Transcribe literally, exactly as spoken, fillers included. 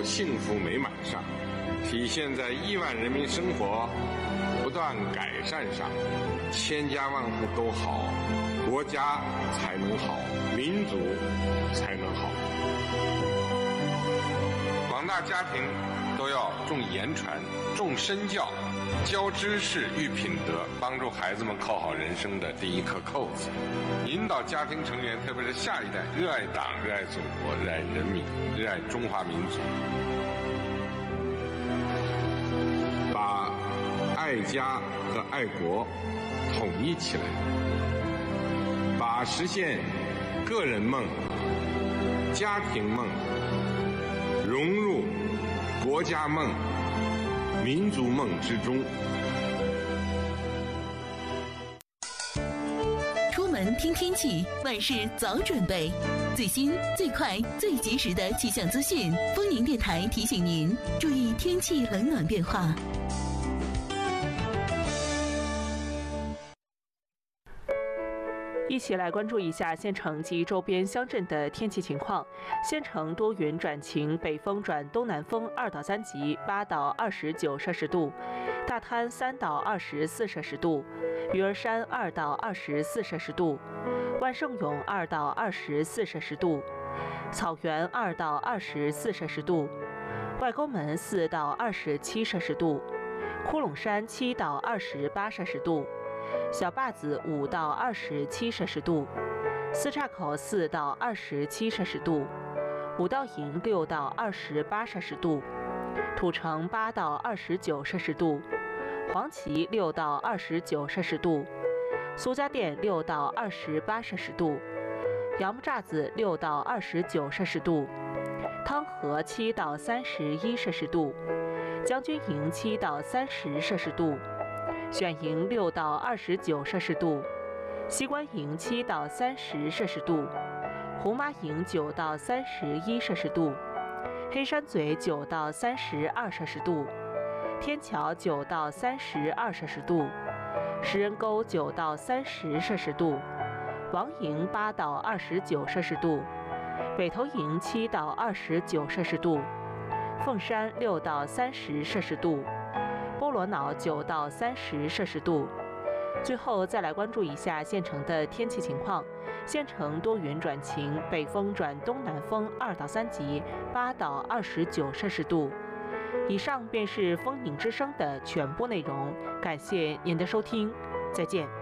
有幸福美满上，体现在亿万人民生活不断改善上。千家万户都好，国家才能好，民族才能好。广大家庭都要重言传、重身教，教知识、育品德，帮助孩子们扣好人生的第一颗扣子，引导家庭成员，特别是下一代，热爱党、热爱祖国、热爱人民、热爱中华民族，把爱家和爱国统一起来，把实现个人梦、家庭梦融入国家梦、民族梦之中。 出门听天气，万事早准备。最新、最快、最及时的气象资讯，丰宁电台提醒您注意天气冷暖变化。 一起来关注一下县城及周边乡镇的天气情况。县城多云转晴，北风转东南风二到三级，八到二十九摄氏度；大滩三到二十四摄氏度，鱼儿山二到二十四摄氏度，万盛永二到二十四摄氏度，草原二到二十四摄氏度，外沟门四到二十七摄氏度，窟窿山七到二十八摄氏度。小坝子五到二十七摄氏度，四岔口四到二十七摄氏度，五道营六到二十八摄氏度，土城八到二十九摄氏度，黄岐六到二十九摄氏度，苏家店六到二十八摄氏度，杨木栅子六到二十九摄氏度，汤河七到三十一摄氏度，将军营七到三十摄氏度。选营六到二十九摄氏度，西关营七到三十摄氏度，红麻营九到三十一摄氏度，黑山嘴九到三十二摄氏度，天桥九到三十二摄氏度，石人沟九到三十摄氏度，王营八到二十九摄氏度，北头营七到二十九摄氏度，凤山六到三十摄氏度。波罗瑙九到三十摄氏度。最后再来关注一下县城的天气情况。县城多云转晴，北风转东南风二到三级，八到二十九摄氏度。以上便是丰宁之声的全部内容，感谢您的收听，再见。